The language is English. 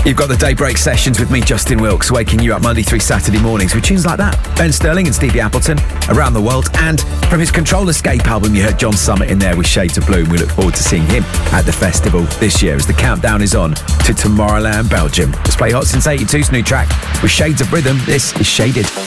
You've got the Daybreak Sessions with me, Justin Wilkes, waking you up Monday through Saturday mornings with tunes like that. Ben Sterling and Stevie Appleton, Around the World, and from his Control Escape album, you heard John Summit in there with Shades of Blue. We look forward to seeing him at the festival this year as the countdown is on to Tomorrowland, Belgium. Let's play Hot Since 82's new track with Shades of Rhythm. This is Shaded.